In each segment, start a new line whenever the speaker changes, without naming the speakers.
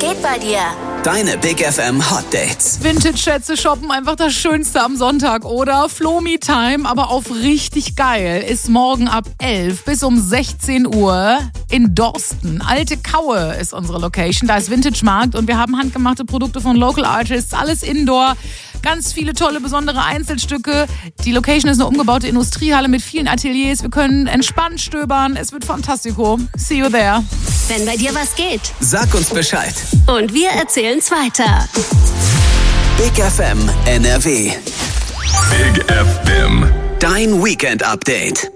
geht bei dir?
Deine Big FM Hot Dates.
Vintage-Schätze shoppen, einfach das Schönste am Sonntag, oder? Flomi-Time, aber auf richtig geil, ist morgen ab 11 bis um 16 Uhr in Dorsten. Alte Kaue ist unsere Location, da ist Vintage-Markt und wir haben handgemachte Produkte von Local Artists, alles Indoor. Ganz viele tolle, besondere Einzelstücke. Die Location ist eine umgebaute Industriehalle mit vielen Ateliers. Wir können entspannt stöbern. Es wird fantastico. See you there.
Wenn bei dir was geht,
Sag uns Bescheid.
und wir erzählen's weiter.
Big FM NRW.
Big FM.
Dein Weekend Update.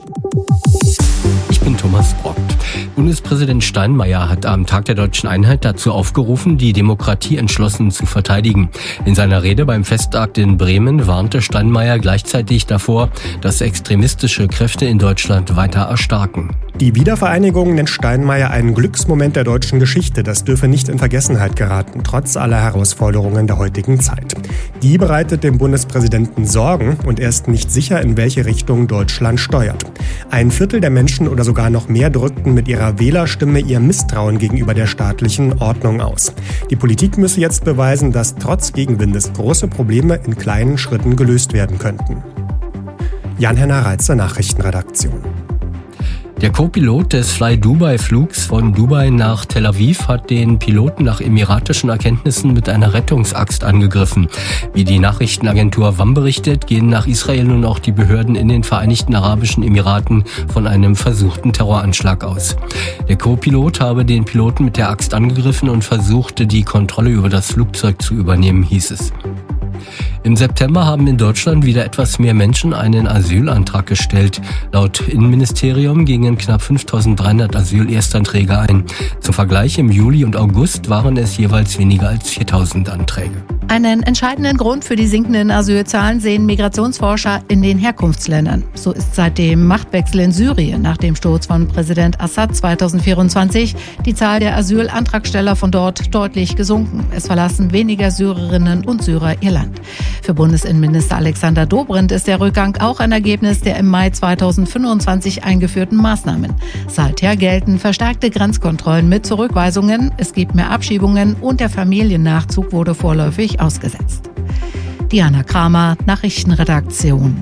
Ich bin Thomas Brockt. Bundespräsident Steinmeier hat am Tag der Deutschen Einheit dazu aufgerufen, die Demokratie entschlossen zu verteidigen. In seiner Rede beim Festakt in Bremen warnte Steinmeier gleichzeitig davor, dass extremistische Kräfte in Deutschland weiter erstarken.
Die Wiedervereinigung nennt Steinmeier einen Glücksmoment der deutschen Geschichte. Das dürfe nicht in Vergessenheit geraten, trotz aller Herausforderungen der heutigen Zeit. Die bereitet dem Bundespräsidenten Sorgen und er ist nicht sicher, in welche Richtung Deutschland steuert. 1/4 der Menschen oder sogar noch mehr drückten mit ihrer Wählerstimme ihr Misstrauen gegenüber der staatlichen Ordnung aus. Die Politik müsse jetzt beweisen, dass trotz Gegenwindes große Probleme in kleinen Schritten gelöst werden könnten. Jan-Henner Reitzer, Nachrichtenredaktion.
Der Co-Pilot des Fly-Dubai-Flugs von Dubai nach Tel Aviv hat den Piloten nach emiratischen Erkenntnissen mit einer Rettungsaxt angegriffen. Wie die Nachrichtenagentur WAM berichtet, gehen nach Israel nun auch die Behörden in den Vereinigten Arabischen Emiraten von einem versuchten Terroranschlag aus. Der Co-Pilot habe den Piloten mit der Axt angegriffen und versuchte, die Kontrolle über das Flugzeug zu übernehmen, hieß es. Im September haben in Deutschland wieder etwas mehr Menschen einen Asylantrag gestellt. Laut Innenministerium gingen knapp 5.300 Asylerstanträge ein. Zum Vergleich, im Juli und August waren es jeweils weniger als 4.000 Anträge.
Einen entscheidenden Grund für die sinkenden Asylzahlen sehen Migrationsforscher in den Herkunftsländern. So ist seit dem Machtwechsel in Syrien nach dem Sturz von Präsident Assad 2024 die Zahl der Asylantragsteller von dort deutlich gesunken. Es verlassen weniger Syrerinnen und Syrer ihr Land. Für Bundesinnenminister Alexander Dobrindt ist der Rückgang auch ein Ergebnis der im Mai 2025 eingeführten Maßnahmen. Seither gelten verstärkte Grenzkontrollen mit Zurückweisungen, es gibt mehr Abschiebungen und der Familiennachzug wurde vorläufig ausgesetzt. Diana Kramer, Nachrichtenredaktion.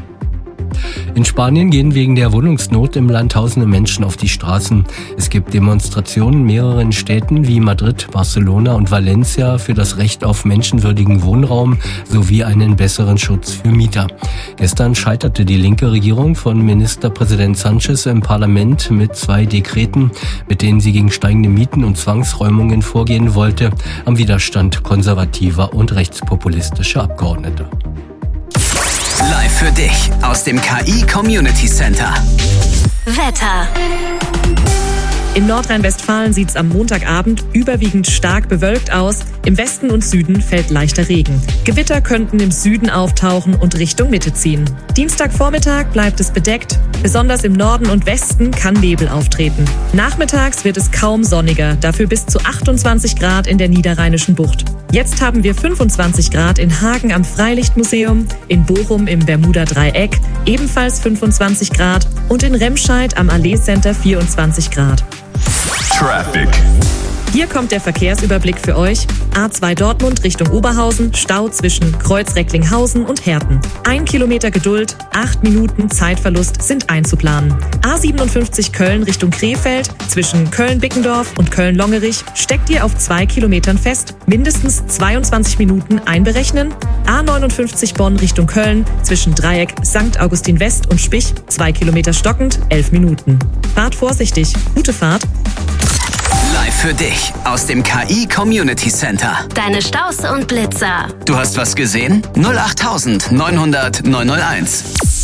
In Spanien gehen wegen der Wohnungsnot im Land tausende Menschen auf die Straßen. Es gibt Demonstrationen in mehreren Städten wie Madrid, Barcelona und Valencia für das Recht auf menschenwürdigen Wohnraum sowie einen besseren Schutz für Mieter. Gestern scheiterte die linke Regierung von Ministerpräsident Sanchez im Parlament mit 2 Dekreten, mit denen sie gegen steigende Mieten und Zwangsräumungen vorgehen wollte, am Widerstand konservativer und rechtspopulistischer Abgeordneter.
Live für dich aus dem KI Community Center.
Wetter.
In Nordrhein-Westfalen sieht es am Montagabend überwiegend stark bewölkt aus. Im Westen und Süden fällt leichter Regen. Gewitter könnten im Süden auftauchen und Richtung Mitte ziehen. Dienstagvormittag bleibt es bedeckt. Besonders im Norden und Westen kann Nebel auftreten. Nachmittags wird es kaum sonniger, dafür bis zu 28 Grad in der Niederrheinischen Bucht. Jetzt haben wir 25 Grad in Hagen am Freilichtmuseum, in Bochum im Bermuda-Dreieck, ebenfalls 25 Grad und in Remscheid am Allee-Center 24 Grad.
Traffic.
Hier kommt der Verkehrsüberblick für euch. A2 Dortmund Richtung Oberhausen, Stau zwischen Kreuz-Recklinghausen und Herten. 1 Kilometer Geduld, 8 Minuten Zeitverlust sind einzuplanen. A57 Köln Richtung Krefeld, zwischen Köln-Bickendorf und Köln-Longerich steckt ihr auf 2 Kilometern fest, mindestens 22 Minuten einberechnen. A59 Bonn Richtung Köln, zwischen Dreieck St. Augustin West und Spich, 2 Kilometer stockend, 11 Minuten. Fahrt vorsichtig, gute Fahrt.
Live für dich aus dem KI Community Center.
Deine Staus und Blitzer.
Du hast was gesehen? 08900 901.